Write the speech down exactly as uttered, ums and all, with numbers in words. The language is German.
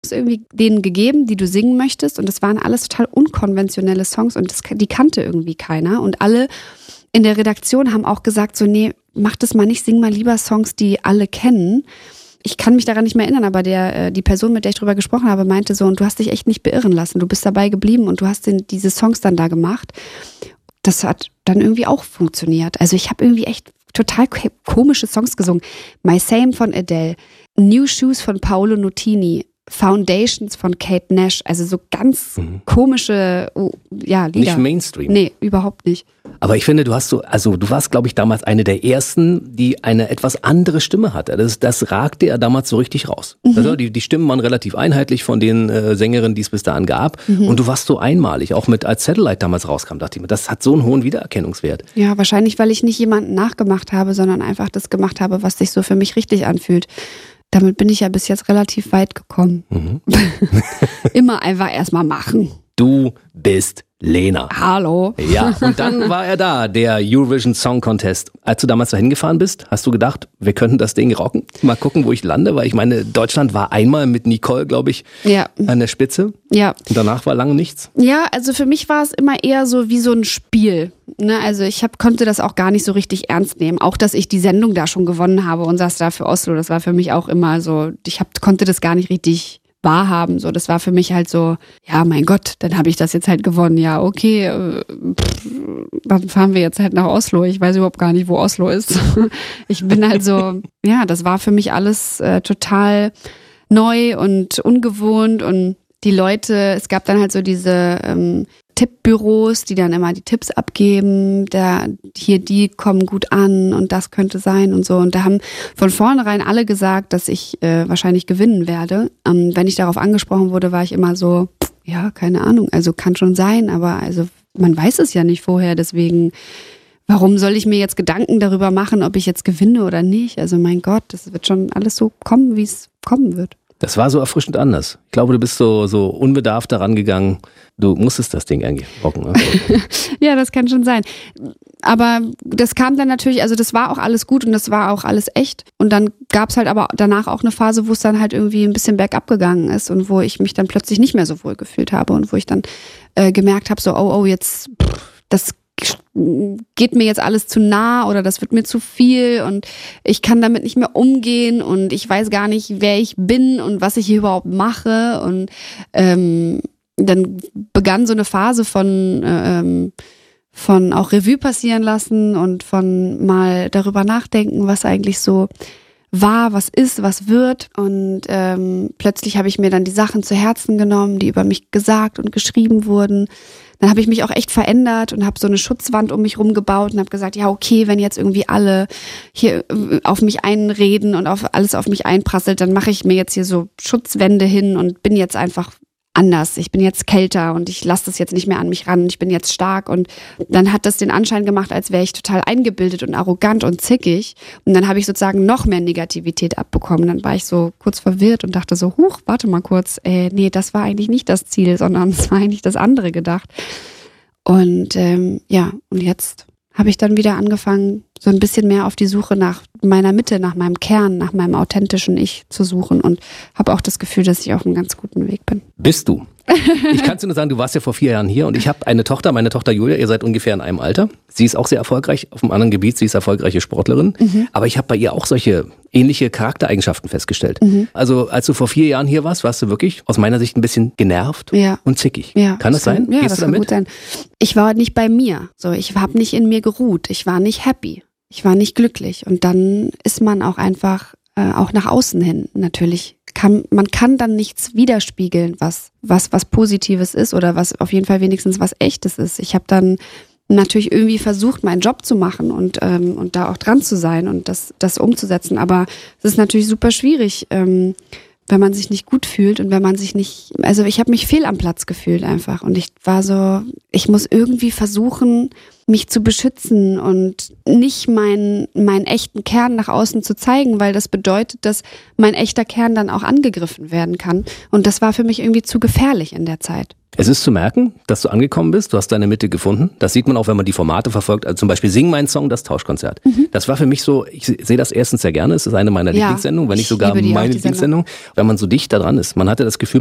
hast irgendwie denen gegeben, die du singen möchtest und das waren alles total unkonventionelle Songs und das, die kannte irgendwie keiner und alle in der Redaktion haben auch gesagt so, nee, mach das mal nicht, sing mal lieber Songs, die alle kennen. Ich kann mich daran nicht mehr erinnern, aber der, die Person, mit der ich drüber gesprochen habe, meinte so, und du hast dich echt nicht beirren lassen, du bist dabei geblieben und du hast den, diese Songs dann da gemacht. Das hat dann irgendwie auch funktioniert. Also ich habe irgendwie echt total komische Songs gesungen. My Same von Adele, New Shoes von Paolo Nutini, Foundations von Kate Nash, also so ganz mhm. komische oh, ja, Lieder. Nicht Mainstream. Nee, überhaupt nicht. Aber ich finde, du hast so, also du warst, glaube ich, damals eine der ersten, die eine etwas andere Stimme hatte. Das, das ragte ja damals so richtig raus. Mhm. Also die, die Stimmen waren relativ einheitlich von den äh, Sängerinnen, die es bis dahin gab. Mhm. Und du warst so einmalig, auch mit als Satellite damals rauskam, dachte ich mir, das hat so einen hohen Wiedererkennungswert. Ja, wahrscheinlich, weil ich nicht jemanden nachgemacht habe, sondern einfach das gemacht habe, was sich so für mich richtig anfühlt. Damit bin ich ja bis jetzt relativ weit gekommen. Mhm. Immer einfach erstmal machen. Du bist Lena. Hallo. Ja, und dann war er da, der Eurovision Song Contest. Als du damals dahin gefahren bist, hast du gedacht, wir könnten das Ding rocken? Mal gucken, wo ich lande, weil ich meine, Deutschland war einmal mit Nicole, glaube ich, ja. an der Spitze. Ja. Und danach war lange nichts. Ja, also für mich war es immer eher so wie so ein Spiel. Ne? Also ich hab, konnte das auch gar nicht so richtig ernst nehmen. Auch, dass ich die Sendung da schon gewonnen habe und saß da für Oslo, das war für mich auch immer so, ich hab, konnte das gar nicht richtig wahrhaben. So, das war für mich halt so, ja, mein Gott, dann habe ich das jetzt halt gewonnen. Ja, okay, äh, pff, dann fahren wir jetzt halt nach Oslo. Ich weiß überhaupt gar nicht, wo Oslo ist. Ich bin halt so, ja, das war für mich alles äh, total neu und ungewohnt und die Leute, es gab dann halt so diese ähm, Tippbüros, die dann immer die Tipps abgeben, da hier, die kommen gut an und das könnte sein und so. Und da haben von vornherein alle gesagt, dass ich äh, wahrscheinlich gewinnen werde. Ähm, wenn ich darauf angesprochen wurde, war ich immer so, ja, keine Ahnung, also kann schon sein, aber also man weiß es ja nicht vorher, deswegen warum soll ich mir jetzt Gedanken darüber machen, ob ich jetzt gewinne oder nicht? Also mein Gott, das wird schon alles so kommen, wie es kommen wird. Das war so erfrischend anders. Ich glaube, du bist so, so unbedarft daran gegangen. Du musstest das Ding eigentlich rocken. Ne? Ja, das kann schon sein. Aber das kam dann natürlich, also das war auch alles gut und das war auch alles echt. Und dann gab es halt aber danach auch eine Phase, wo es dann halt irgendwie ein bisschen bergab gegangen ist und wo ich mich dann plötzlich nicht mehr so wohl gefühlt habe und wo ich dann äh, gemerkt habe, so, oh, oh, jetzt, pff, das geht mir jetzt alles zu nah oder das wird mir zu viel und ich kann damit nicht mehr umgehen und ich weiß gar nicht, wer ich bin und was ich hier überhaupt mache und ähm, dann begann so eine Phase von ähm, von auch Revue passieren lassen und von mal darüber nachdenken, was eigentlich so war, was ist, was wird und ähm, plötzlich habe ich mir dann die Sachen zu Herzen genommen, die über mich gesagt und geschrieben wurden. Dann habe ich mich auch echt verändert und habe so eine Schutzwand um mich rum gebaut und habe gesagt, ja okay, wenn jetzt irgendwie alle hier auf mich einreden und auf alles auf mich einprasselt, dann mache ich mir jetzt hier so Schutzwände hin und bin jetzt einfach anders. Ich bin jetzt kälter und ich lasse das jetzt nicht mehr an mich ran. Ich bin jetzt stark und dann hat das den Anschein gemacht, als wäre ich total eingebildet und arrogant und zickig und dann habe ich sozusagen noch mehr Negativität abbekommen. Dann war ich so kurz verwirrt und dachte so, huch, warte mal kurz, äh, nee, das war eigentlich nicht das Ziel, sondern es war eigentlich das andere gedacht. Und ähm, ja, und jetzt habe ich dann wieder angefangen, so ein bisschen mehr auf die Suche nach meiner Mitte, nach meinem Kern, nach meinem authentischen Ich zu suchen und habe auch das Gefühl, dass ich auf einem ganz guten Weg bin. Bist du? Ich kann es dir nur sagen, du warst ja vor vier Jahren hier und ich habe eine Tochter, meine Tochter Julia, ihr seid ungefähr in einem Alter. Sie ist auch sehr erfolgreich auf einem anderen Gebiet, sie ist erfolgreiche Sportlerin, mhm. aber ich habe bei ihr auch solche ähnliche Charaktereigenschaften festgestellt. Mhm. Also als du vor vier Jahren hier warst, warst du wirklich aus meiner Sicht ein bisschen genervt ja. und zickig. Ja, kann das, das sein? Kann, ja, Gehst das du damit? Kann gut sein. Ich war nicht bei mir, so ich habe nicht in mir geruht, ich war nicht happy, ich war nicht glücklich und dann ist man auch einfach äh, auch nach außen hin natürlich. Kann, man kann dann nichts widerspiegeln, was, was, was Positives ist oder was auf jeden Fall wenigstens was Echtes ist. Ich habe dann natürlich irgendwie versucht, meinen Job zu machen und, ähm, und da auch dran zu sein und das, das umzusetzen. Aber es ist natürlich super schwierig, ähm, wenn man sich nicht gut fühlt und wenn man sich nicht, also ich habe mich fehl am Platz gefühlt einfach und ich war so, ich muss irgendwie versuchen, mich zu beschützen und nicht meinen, meinen echten Kern nach außen zu zeigen, weil das bedeutet, dass mein echter Kern dann auch angegriffen werden kann und das war für mich irgendwie zu gefährlich in der Zeit. Es ist zu merken, dass du angekommen bist, du hast deine Mitte gefunden. Das sieht man auch, wenn man die Formate verfolgt. Also zum Beispiel Sing mein Song, das Tauschkonzert. Mhm. Das war für mich so, ich sehe das erstens sehr gerne, es ist eine meiner Ja, Lieblingssendungen, wenn nicht ich sogar liebe die auch, meine die Sendung. Lieblingssendung. Wenn man so dicht da dran ist, man hatte das Gefühl,